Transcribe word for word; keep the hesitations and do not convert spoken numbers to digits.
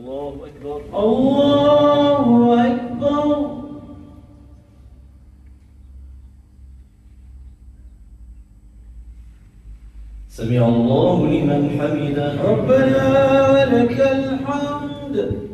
الله أكبر الله أكبر. سمع الله لمن حمده ربنا ولك الحمد.